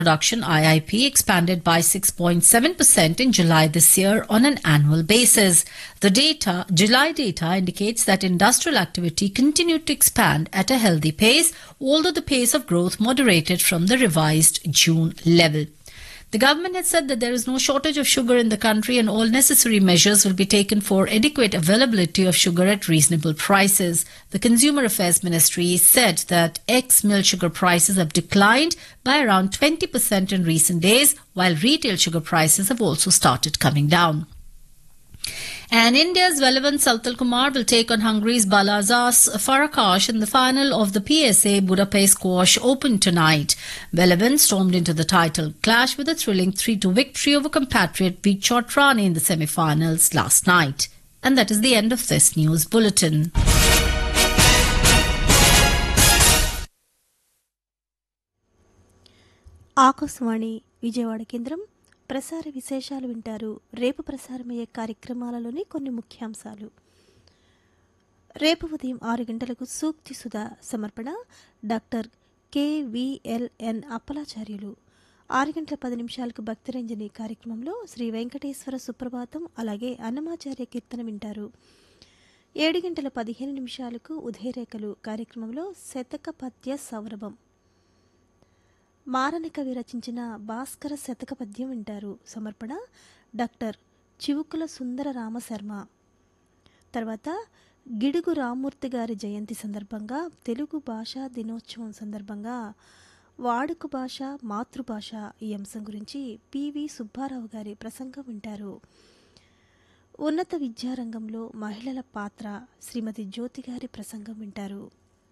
Production IIP expanded by 6.7% in July this year on an annual basis. July data indicates that industrial activity continued to expand at a healthy pace, although the pace of growth moderated from the revised June level. The government has said that there is no shortage of sugar in the country and all necessary measures will be taken for adequate availability of sugar at reasonable prices. The Consumer Affairs Ministry said that ex-mill sugar prices have declined by around 20% in recent days, while retail sugar prices have also started coming down. And India's Velavan Saltalkumar will take on Hungary's Balazs Farkas in the final of the PSA Budapest Squash Open tonight. Velavan stormed into the title clash with a thrilling 3-2 victory over compatriot Vichot Rani in the semi-finals last night. And that is the end of this news bulletin. Akashvani Vijayawada కేంద్రం ప్రసార విశేషాలు వింటారు. రేపు ప్రసారమయ్యే కార్యక్రమాలలోని కొన్ని ముఖ్యాంశాలు. రేపు ఉదయం 6 గంటలకు సూక్తి సుధా సమర్పణ డాక్టర్ KVLN అప్పలాచార్యులు. 6 గంటల 10 నిమిషాలకు భక్తిరంజని కార్యక్రమంలో శ్రీ వెంకటేశ్వర సుప్రభాతం అలాగే అన్నమాచార్య కీర్తన వింటారు. 7 గంటల 15 నిమిషాలకు ఉదయరేఖలు కార్యక్రమంలో శతక పద్య సౌరభం మారణ కవి రచించిన భాస్కర శతక పద్యం వింటారు. సమర్పణ డాక్టర్ చివుకుల సుందర రామశర్మ. తర్వాత గిడుగు రామ్మూర్తి గారి జయంతి సందర్భంగా తెలుగు భాషా దినోత్సవం సందర్భంగా వాడుక భాష మాతృభాష ఈ అంశం గురించి పివి సుబ్బారావు గారి ప్రసంగం వింటారు. ఉన్నత విద్యారంగంలో మహిళల పాత్ర శ్రీమతి జ్యోతి గారి ప్రసంగం వింటారు.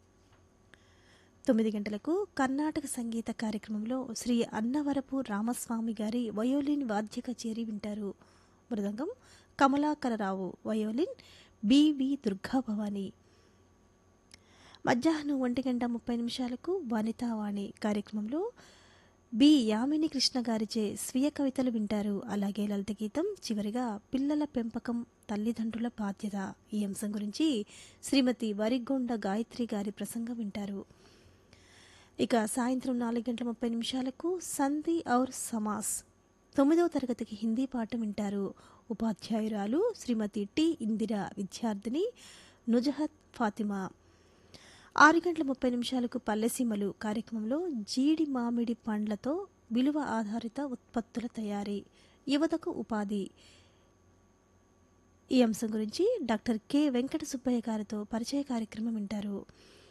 9 గంటలకు కర్ణాటక సంగీత కార్యక్రమంలో శ్రీ అన్నవరపు రామస్వామి గారి వయోలిన్ వాద్య కచేరీ వింటారు. మృదంగం కమలాకరరావు, వయోలిన్ బివి దుర్గాభవాని. మధ్యాహ్నం 1:30 వనితావాణి కార్యక్రమంలో బి యామిని కృష్ణ గారిచే స్వీయ కవితలు వింటారు. అలాగే లలిత గీతం. చివరిగా పిల్లల పెంపకం తల్లిదండ్రుల బాధ్యత ఈ అంశం గురించి శ్రీమతి వరిగొండ గాయత్రి గారి ప్రసంగం వింటారు. ఇక సాయంత్రం 4:30 సంధి ఔర్ సమాస్ 9వ తరగతికి హిందీ పాఠం వింటారు. ఉపాధ్యాయురాలు శ్రీమతి టి ఇందిరా, విద్యార్థిని నుజహత్ ఫాతిమా. 6:30 పల్లెసీమలు కార్యక్రమంలో జీడి మామిడి పండ్లతో విలువ ఆధారిత ఉత్పత్తుల తయారీ, యువతకు ఉపాధి ఈ అంశం గురించి డాక్టర్ కె వెంకట సుబ్బయ్య గారితో పరిచయ కార్యక్రమం వింటారు.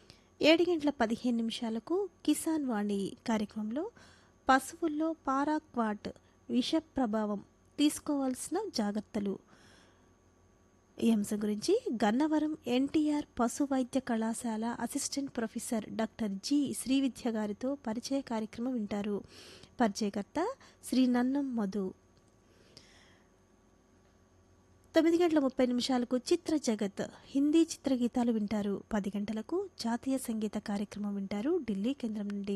7:15 కిసాన్ వాణి కార్యక్రమంలో పశువుల్లో పారాక్వాట్ విష ప్రభావం తీసుకోవాల్సిన జాగ్రత్తలు ఈ అంశం గురించి గన్నవరం ఎన్టీఆర్ పశు వైద్య కళాశాల assistant professor doctor G Srividya గారితో పరిచయ కార్యక్రమం వింటారు. పరిచయకర్త శ్రీ నన్నం మధు. 9:30 చిత్ర జగత్ హిందీ చిత్రగీతాలు వింటారు. 10 గంటలకు జాతీయ సంగీత కార్యక్రమం వింటారు ఢిల్లీ కేంద్రం నుండి.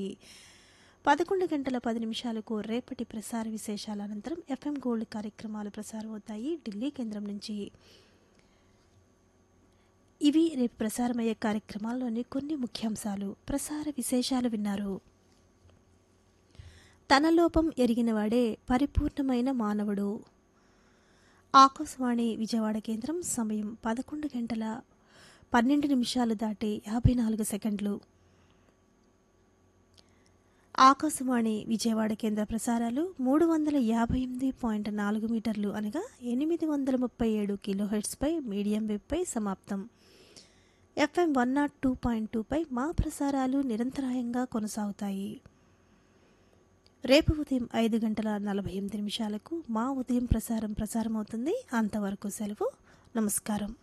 11:10 రేపటి ప్రసార విశేషాల అనంతరం FM గోల్డ్ కార్యక్రమాలు ప్రసారం అవుతాయి ఢిల్లీ కేంద్రం నుంచి. ఇవి రేపు ప్రసారమయ్యే కార్యక్రమాల్లోని కొన్ని ముఖ్యాంశాలు. ప్రసార విశేషాలు విన్నారు. తన లోపం ఎరిగినవాడే పరిపూర్ణమైన మానవుడు. ఆకాశవాణి విజయవాడ కేంద్రం. సమయం 11:12 దాటి 54 సెకండ్లు. ఆకాశవాణి విజయవాడ కేంద్ర ప్రసారాలు 358.4 మీటర్లు అనగా 837 కిలోహెర్ట్జ్పై మీడియం వేవ్పై సమాప్తం. FM 102.2పై మా ప్రసారాలు నిరంతరాయంగా కొనసాగుతాయి. రేపు ఉదయం 5:48 మా ఉదయం ప్రసారం అవుతుంది. అంతవరకు సెలవు. నమస్కారం.